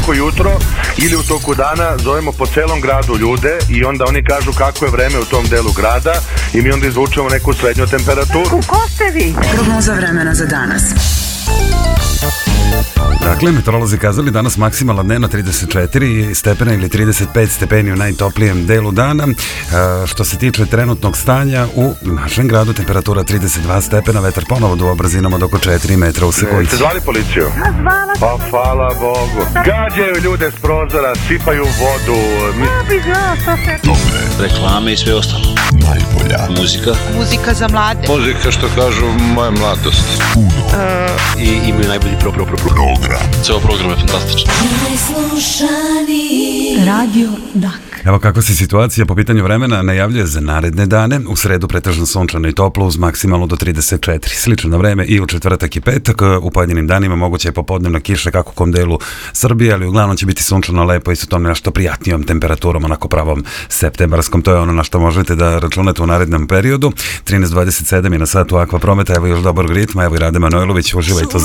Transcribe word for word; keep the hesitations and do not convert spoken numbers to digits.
svako jutro ili u toku dana zovemo po celom gradu ljude i onda oni kažu kako je vreme u tom delu grada i mi onda izvučemo neku srednju temperaturu. Ko ste vi? Prognoza vremena za danas. Dakle, meteorolozi kazali danas maksimalna dnevna trideset četiri stepena ili trideset pet stepeni u najtoplijem delu dana. E, što se tiče trenutnog stanja u našem gradu, temperatura trideset dva stepena, vetar ponovo duva brzinom od oko četiri metra u sekundi. Ste zvali policiju? Zvala Pa hvala Bogu. Gađaju ljude s prozora, sipaju vodu. Mi... Ja bi znao što se... Dobre. Reklame i sve ostalo. Najbolja. Muzika. Muzika za mlade. Muzika, što kažu, moja mladost. Uh... I imaju najbolji pro, pro, pro, pro. Program. Ceo program je fantastičan. Radio Dak. Evo kako se situacija po pitanju vremena najavljuje za naredne dane. U sredu pretežno sunčano i toplo uz maksimalno do trideset četiri. Slično vreme i u četvrtak i petak. U pojedinim danima moguće je popodnevna kiša kako u kom delu Srbije, ali uglavnom će biti sunčano lepo i sa tom nešto prijatnijom temperaturom, onako pravom septembarskom. To je ono na što možete da računate u narednom periodu. trinaest dvadeset sedam je na satu Akva Prometa, evo još dobrog ritma, evo i Rade Manojlović, uživajte.